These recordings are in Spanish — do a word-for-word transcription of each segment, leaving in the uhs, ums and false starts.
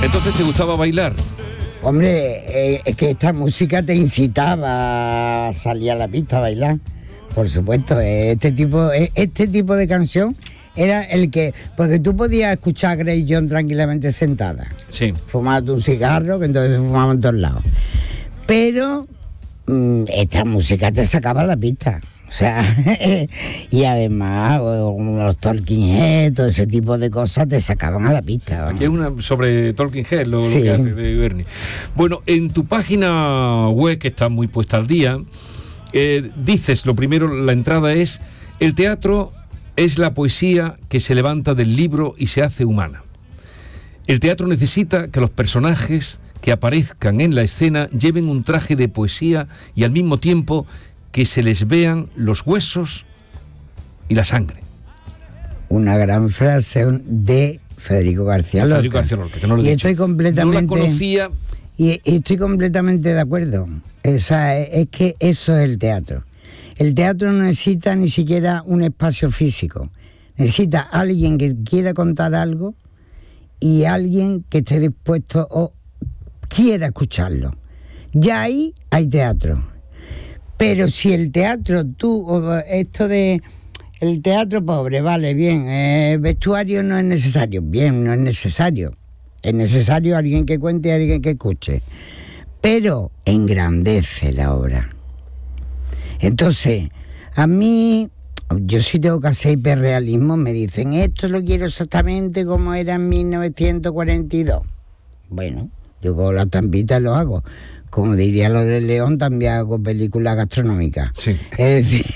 Entonces, ¿te gustaba bailar? Hombre, eh, es que esta música te incitaba a salir a la pista a bailar, por supuesto. Este tipo, este tipo de canción era el que... Porque tú podías escuchar a Grace Jones tranquilamente sentada. Sí. Fumando un cigarro, que entonces fumaban en todos lados. Pero mmm, esta música te sacaba a la pista. O sea, y además los Talking Heads, todo ese tipo de cosas te sacaban a la pista. Vamos. Aquí hay una sobre Talking Heads, lo, sí. lo que hace de Bernie. Bueno, en tu página web, que está muy puesta al día, eh, dices, lo primero, la entrada es: el teatro es la poesía que se levanta del libro y se hace humana. El teatro necesita que los personajes que aparezcan en la escena lleven un traje de poesía y al mismo tiempo que se les vean los huesos y la sangre. Una gran frase de Federico García Lorca. Federico García Lorca, que no lo he y dicho. estoy completamente, no la conocía. Y, y estoy completamente de acuerdo. O sea, es que eso es el teatro. El teatro no necesita ni siquiera un espacio físico. Necesita alguien que quiera contar algo y alguien que esté dispuesto o quiera escucharlo. Ya ahí hay teatro. Pero si el teatro, tú, esto de el teatro pobre, vale, bien, eh, vestuario no es necesario, bien, no es necesario. Es necesario alguien que cuente y alguien que escuche. Pero engrandece la obra. Entonces, a mí, yo sí tengo que hacer hiperrealismo, me dicen, esto lo quiero exactamente como era en mil novecientos cuarenta y dos. Bueno, yo con la tampita lo hago. Como diría lo de León, también hago películas gastronómicas. Sí. Es decir,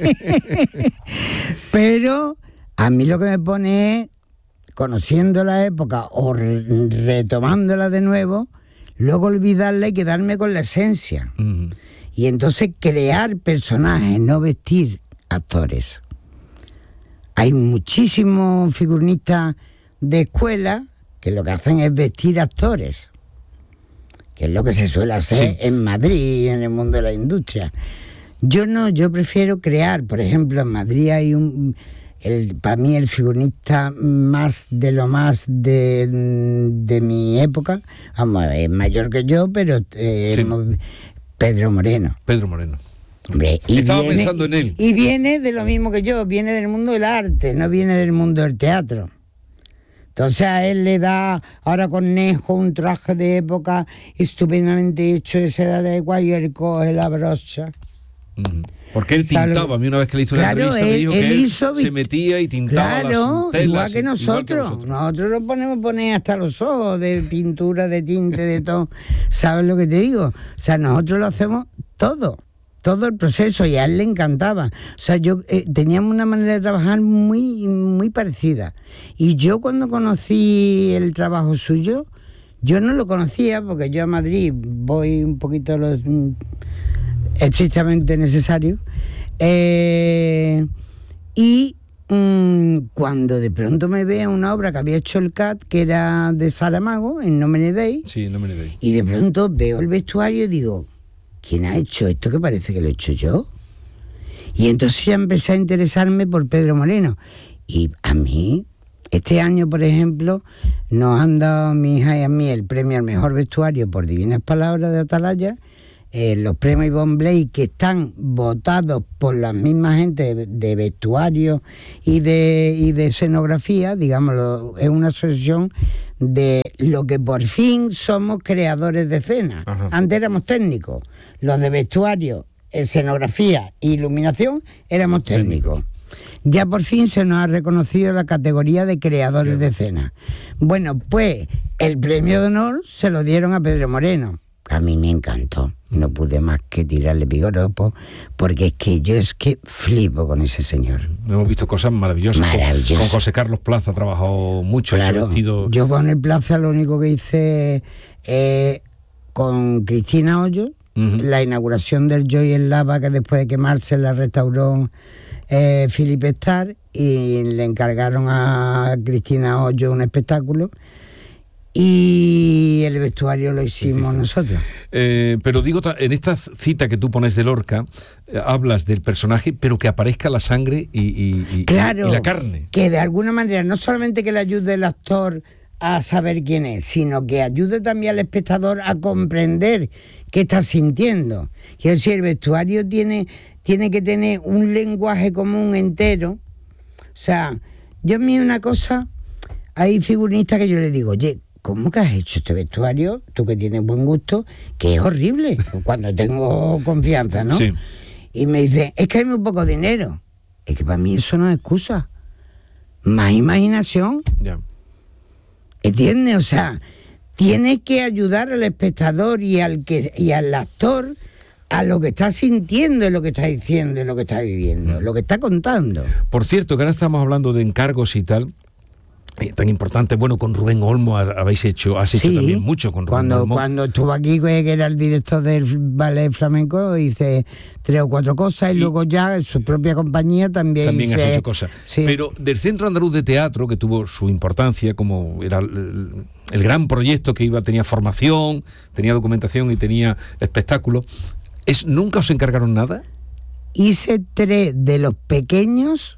pero a mí lo que me pone es, conociendo la época o re- retomándola de nuevo, luego olvidarla y quedarme con la esencia. Uh-huh. Y entonces crear personajes, no vestir actores. Hay muchísimos figuristas de escuela que lo que hacen es vestir actores, que es lo que se suele hacer, sí, en Madrid, en el mundo de la industria. Yo no, yo prefiero crear. Por ejemplo, en Madrid hay un... El, para mí el figurinista más de lo más de, de mi época, vamos, es mayor que yo, pero eh, sí, Pedro Moreno. Pedro Moreno. Hombre, y estaba viene, pensando en él. Y viene de lo mismo que yo, viene del mundo del arte, no viene del mundo del teatro. Entonces a él le da ahora Cornejo un traje de época estupendamente hecho de seda de agua y él coge la brocha. Mm. Porque él tintaba, a mí una vez que le hizo una claro, entrevista él, me dijo él que él hizo, se metía y tintaba claro, las telas. Igual que nosotros. Igual que nosotros. Nosotros lo ponemos poner hasta los ojos de pintura, de tinte, de todo. ¿Sabes lo que te digo? O sea, nosotros lo hacemos todo. Todo el proceso, y a él le encantaba. O sea, yo eh, teníamos una manera de trabajar muy, muy parecida. Y yo cuando conocí el trabajo suyo, yo no lo conocía, porque yo a Madrid voy un poquito a los mm, estrictamente necesario. Eh, y mm, cuando de pronto me veo una obra que había hecho el C A T, que era de Saramago, en Nomine Dei, sí, Nomine Dei, y de pronto veo el vestuario y digo, ¿quién ha hecho esto que parece que lo he hecho yo? Y entonces ya empecé a interesarme por Pedro Moreno. Y a mí, este año, por ejemplo, nos han dado a mi hija y a mí el premio al mejor vestuario por Divinas Palabras de Atalaya, eh, los premios Ivonne Blake, que están votados por la misma gente de, de vestuario y de, y de escenografía, digámoslo, es una asociación de lo que por fin somos creadores de escena. Ajá. Antes éramos técnicos, los de vestuario, escenografía e iluminación éramos técnicos. Ya por fin se nos ha reconocido la categoría de creadores sí. de escena. Bueno, pues el premio de honor se lo dieron a Pedro Moreno. A mí me encantó, no pude más que tirarle piropo, porque es que yo es que flipo con ese señor. Hemos visto cosas maravillosas. Maravilloso. Con, con José Carlos Plaza ha trabajado mucho. Claro, vestido... yo con el Plaza lo único que hice eh, con Cristina Hoyo, uh-huh. la inauguración del Joy en Lava, que después de quemarse la restauró eh, Felipe Starr, y le encargaron a Cristina Hoyo un espectáculo. Y el vestuario lo hicimos sí, sí. nosotros. Eh, pero digo, en esta cita que tú pones de Lorca, eh, hablas del personaje, pero que aparezca la sangre y, y, y, claro, y la carne. Que de alguna manera, no solamente que le ayude el actor a saber quién es, sino que ayude también al espectador a comprender qué está sintiendo. Quiero decir, el vestuario tiene, tiene que tener un lenguaje común entero. O sea, yo a mí una cosa, hay figuristas que yo le digo, oye, ¿cómo que has hecho este vestuario? Tú que tienes buen gusto, que es horrible, cuando tengo confianza, ¿no? Sí. Y me dice, es que hay muy poco dinero. Es que para mí eso no es excusa. Más imaginación. Ya. ¿Entiendes? O sea, tiene que ayudar al espectador y al que y al actor a lo que está sintiendo, y lo que está diciendo, y lo que está viviendo, Mm. lo que está contando. Por cierto, que ahora estamos hablando de encargos y tal, eh, tan importante. Bueno, con Rubén Olmo ha- habéis hecho, has hecho Sí, también mucho con Rubén cuando, Olmo. cuando estuvo aquí, que era el director del ballet flamenco, hice tres o cuatro cosas, y, Y- luego ya en su propia compañía también También has hice- hecho cosas. Sí. Pero del Centro Andaluz de Teatro, que tuvo su importancia, como era el, el gran proyecto que iba, tenía formación, tenía documentación y tenía espectáculo, ¿es, ¿nunca os encargaron nada? Hice tres de los pequeños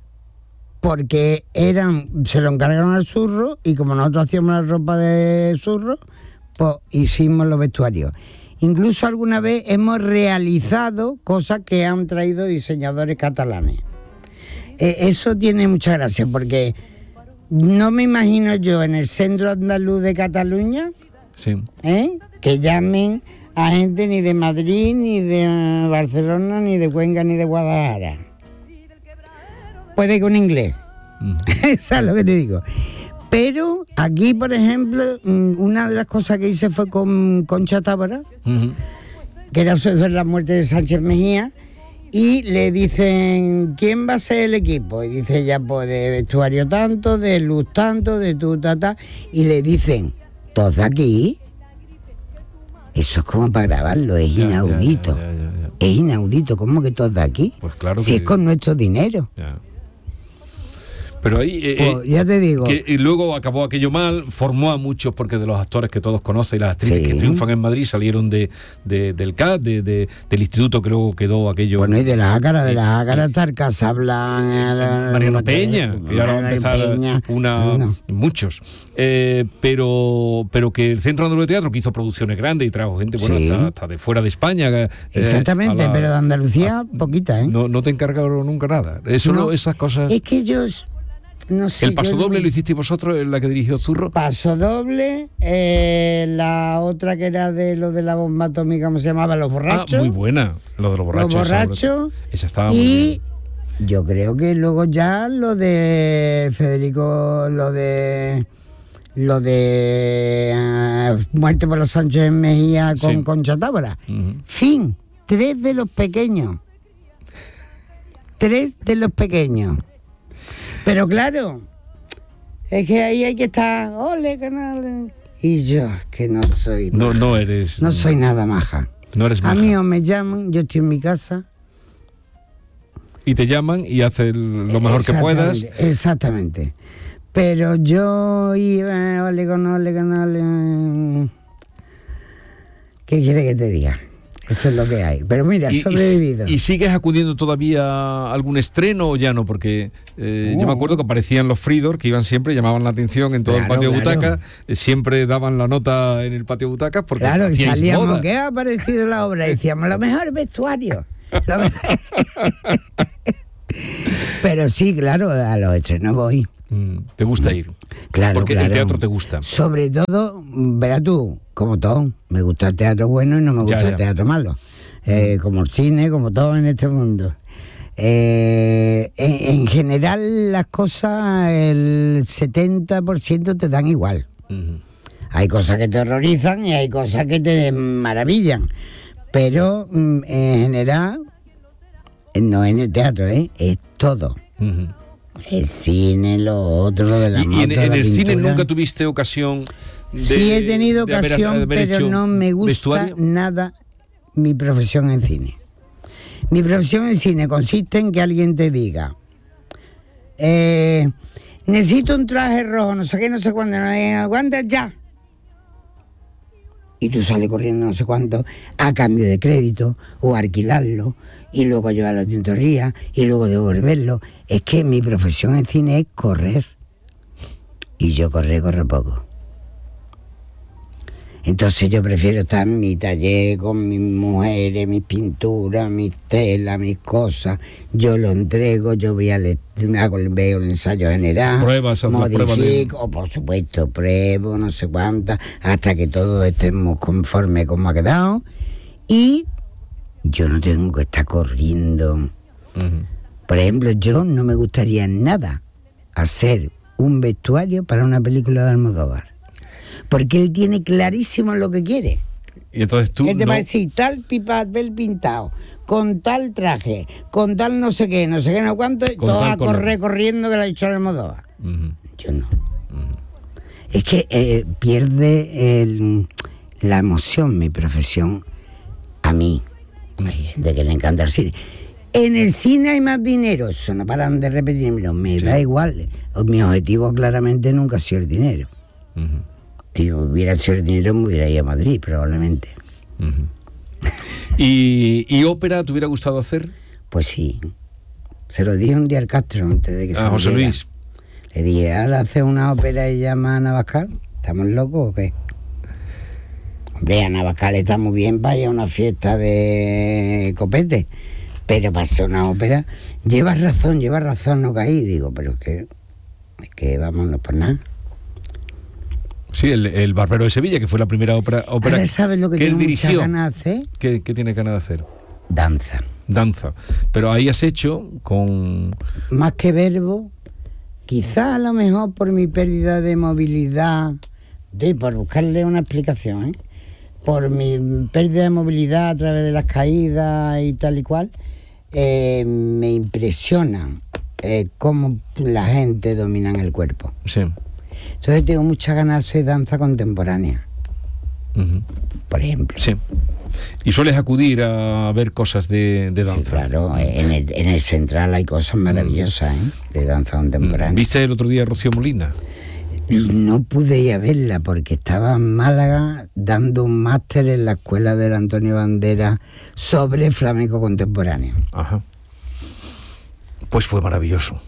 porque eran, se lo encargaron al Surro, y como nosotros hacíamos la ropa de Surro, pues hicimos los vestuarios. Incluso alguna vez hemos realizado cosas que han traído diseñadores catalanes. Eh, eso tiene mucha gracia, porque no me imagino yo en el Centro Andaluz de Cataluña, Sí. ¿eh?, que llamen a gente ni de Madrid, ni de Barcelona, ni de Cuenca, ni de Guadalajara. Puede que un inglés. Ujú. ¿Sabes lo que te digo? Pero aquí, por ejemplo, mm, una de las cosas que hice fue con Concha Tábara, Ujú. que era sobre la muerte de Sánchez Mejía, y le dicen, ¿quién va a ser el equipo? Y dice ella, pues de vestuario tanto, de luz tanto, de tu, ta, ta, y le dicen, ¿todos de aquí? Eso es como para grabarlo, es Ya, ya, inaudito. ya, ya, ya, ya. Es inaudito, ¿cómo que todos de aquí? Pues claro Si que- es con nuestro dinero. Ya. Pero ahí... eh, Pues eh, ya te digo, que, y luego acabó aquello mal, formó a muchos, porque de los actores que todos conocen y las actrices Sí. que triunfan en Madrid salieron de, de- del C A D, de, de- del instituto que luego quedó aquello... bueno, y de la Ácara, de la Ácara está el Casablanca, Mariano Peña, que ahora va a Mariano empezar Peña, una, bueno. muchos. Eh, pero, pero que el Centro Andaluz de Teatro, que hizo producciones grandes y trajo gente, bueno, Sí. hasta, hasta de fuera de España. eh, Exactamente, a la- pero de Andalucía, poquita, ¿eh? No, no te encargaron nunca nada. Eso no, No. esas cosas... Es que ellos, no sé. ¿El paso yo doble no- lo hicisteis vosotros, en la que dirigió Zurro? Paso doble, eh, la otra que era de lo de la bomba atómica, ¿cómo se llamaba? Los borrachos. Ah, muy buena, lo de los borrachos. Los esa obra- borrachos. Esa estaba muy Y bien. yo creo que luego ya lo de Federico, lo de lo de ah, Muerte por los Sánchez Mejía con Sí. Concha Tábara. Ujú. Fin, tres de los pequeños. Tres de los pequeños. Pero claro, es que ahí hay que estar, ole, canal. Y yo, es que no soy No, maja. no eres... No soy nada maja. No eres A maja. mí o me llaman, yo estoy en mi casa. Y te llaman y haces lo mejor que puedas. Exactamente, Exactamente. Pero yo iba, ole, con ole, con ole. ¿Qué quiere que te diga? Eso es lo que hay. Pero mira, Y- he sobrevivido. ¿Y, y sigues acudiendo todavía a algún estreno o ya no? Porque eh, yo No. me acuerdo que aparecían los Fridor, que iban siempre, llamaban la atención en todo Claro, el patio de claro. butacas, eh, siempre daban la nota en el patio de butacas porque Claro, y hacíais salíamos, moda. ¿qué ha parecido la obra? Y decíamos, lo mejor vestuario. Lo me- Pero sí, claro, a los estrenos voy. Mm, ¿Te gusta ir? Claro, Porque claro. el teatro te gusta. Sobre todo, verás tú, como todo, me gusta el teatro bueno y no me gusta Ya, ya. el teatro malo. Eh, como el cine, como todo en este mundo. Eh, en, en general las cosas, el setenta por ciento te dan igual. Ujú. Hay cosas que te horrorizan y hay cosas que te maravillan. Pero mm, en general, no en el teatro, ¿eh? Es todo. Ujú. El cine, lo otro, lo de la Y, y moto, en, en la el cine pintura. nunca tuviste ocasión de, Sí he tenido de haber- ocasión, de haber pero hecho no me gusta vestuario? nada mi profesión en cine. Mi profesión en cine consiste en que alguien te diga, eh, necesito un traje rojo, no sé qué, no sé cuándo, no aguanta ya. Y tú sales corriendo no sé cuánto a cambio de crédito o alquilarlo y luego llevarlo a la tintorería y luego devolverlo. Es que mi profesión en cine es correr. Y yo correr, corro poco. Entonces yo prefiero estar en mi taller con mis mujeres, mis pinturas, mis telas, mis cosas. Yo lo entrego, yo voy al hago veo el ensayo general, pruebas, modifico, de... por supuesto, pruebo, no sé cuántas, hasta que todos estemos conformes como ha quedado. Y yo no tengo que estar corriendo. Uh-huh. Por ejemplo, yo no me gustaría nada hacer un vestuario para una película de Almodóvar. Porque él tiene clarísimo lo que quiere. Y entonces tú él te no... va a decir, tal papel pintado, con tal traje, con tal no sé qué, no sé qué, no cuánto, todo a correr corriendo que lo ha dicho Almodóvar. Uh-huh. Yo no. Uh-huh. Es que eh, pierde el, la emoción, mi profesión, a mí. Uh-huh. Hay gente que le encanta el cine. En el cine hay más dinero, eso no paran de repetirlo, me sí. da igual. Mi objetivo claramente nunca ha sido el dinero. Uh-huh. Si hubiera sido el dinero me hubiera ido a Madrid, probablemente. Uh-huh. ¿Y, ¿Y ópera te hubiera gustado hacer? Pues sí. Se lo dije un día al Castro antes de que se a José muriera. Luis. Le dije, ahora hace una ópera y llama a Navascal. ¿Estamos locos o qué? Hombre, a Navascal está muy bien para ir a una fiesta de copete. Pero para hacer una ópera, llevas razón, llevas razón, no caí. Digo, pero es que, es que vámonos por nada. Sí, el, el Barbero de Sevilla, que fue la primera ópera, ópera Ahora sabes lo que, que él dirigió. Muchas ganas de hacer? ¿Qué, ¿Qué tiene ganas de hacer? Danza. Danza. Pero ahí has hecho con... Más que verbo, quizás a lo mejor por mi pérdida de movilidad, sí, por buscarle una explicación, ¿eh? Por mi pérdida de movilidad a través de las caídas y tal y cual, eh, me impresiona eh, cómo la gente domina el cuerpo. Sí. Entonces tengo muchas ganas de hacer danza contemporánea, uh-huh. por ejemplo. Sí. ¿Y sueles acudir a ver cosas de, de danza? Sí, claro, en el, en el Central hay cosas maravillosas, ¿eh? De danza contemporánea. ¿Viste el otro día a Rocío Molina? No pude ir a verla porque estaba en Málaga dando un máster en la escuela del Antonio Banderas sobre flamenco contemporáneo. Ajá. Pues fue maravilloso.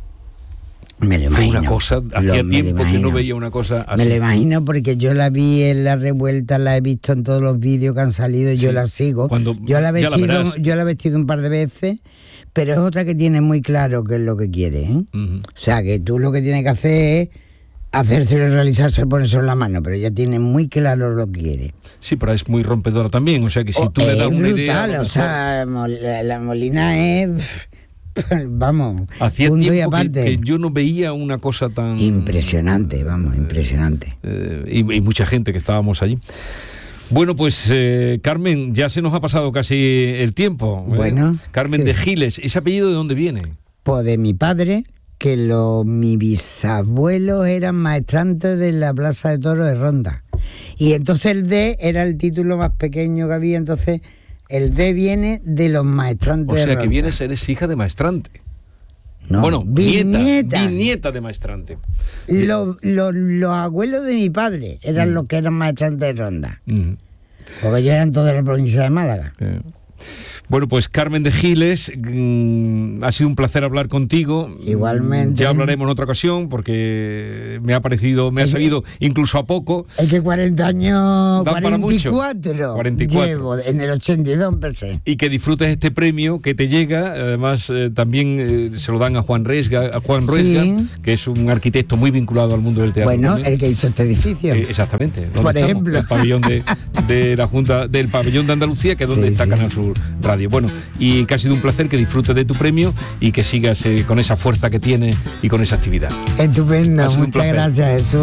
Me lo imagino. Fue una cosa, hacía lo, tiempo que no veía una cosa así. Me lo imagino porque yo la vi en La Revuelta, la he visto en todos los vídeos que han salido y sí, yo la sigo. Cuando, yo, la he vestido, la yo la he vestido un par de veces, pero es otra que tiene muy claro qué es lo que quiere, ¿eh? Uh-huh. O sea, que tú lo que tienes que hacer es hacérselo y realizarse, ponérselo en la mano, pero ella tiene muy claro lo que quiere. Sí, pero es muy rompedora también, o sea que si o tú le das una brutal, idea... Mejor... O sea, la, la Molina es... Vamos, hacía tiempo que, que yo no veía una cosa tan... Impresionante, vamos, impresionante. Eh, y, y mucha gente que estábamos allí. Bueno, pues eh, Carmen, ya se nos ha pasado casi el tiempo. Bueno. Eh, Carmen de Giles, ¿ese apellido de dónde viene? Pues de mi padre, que los mi bisabuelos eran maestrantes de la Plaza de Toros de Ronda. Y entonces el D era el título más pequeño que había, entonces... El D viene de los maestrantes. O sea, de Ronda. Que vienes, eres hija de maestrante. No, bueno, bisnieta. Nieta, bisnieta de maestrante. Los, los, los abuelos de mi padre eran mm. los que eran maestrantes de Ronda. Mm. Porque ellos eran todos de la provincia de Málaga. Eh. Bueno, pues Carmen de Giles, mmm, ha sido un placer hablar contigo. Igualmente. Ya hablaremos en otra ocasión porque me ha parecido, me ha salido incluso a poco. Es que cuarenta años, cuarenta y cuatro, cuarenta y cuatro llevo, en el ochenta y dos empecé. Y que disfrutes este premio que te llega, además eh, también eh, se lo dan a Juan Resga, a Juan Resga, sí. que es un arquitecto muy vinculado al mundo del teatro. Bueno, también. El que hizo este edificio. Eh, exactamente. Por estamos? ejemplo. El pabellón de, de la Junta, del pabellón de Andalucía, que es donde sí, está sí. Canal Sur Radio. Bueno, y que ha sido un placer, que disfrutes de tu premio y que sigas eh, con esa fuerza que tiene y con esa actividad. Estupendo, muchas gracias, Jesús.